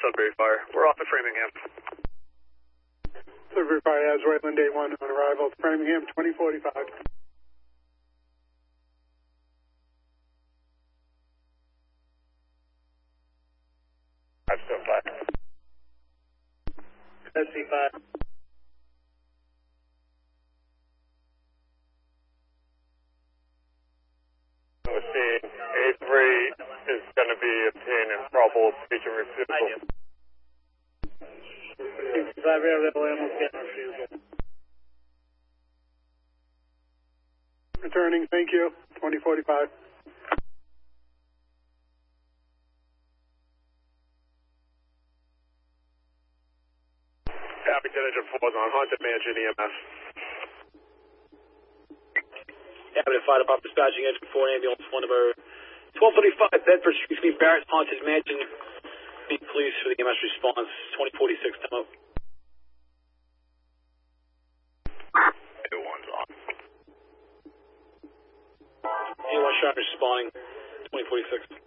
Sudbury Fire. We're off at Framingham. Sudbury Fire has Wayland 81 on arrival. Framingham 2045. I'm still flat. SC5. We're seeing A3 is going to be obtaining probable speech and refusal. Returning, thank you. 2045. Abington Engine 4 is on Haunted Mansion EMS. Abington Fire Department dispatching Engine 4 ambulance phone number 1235 Bedford Street between Barrett Haunted Mansion. Be police for the EMS response 2046 time out. A1's on. A1 shot responding 2046.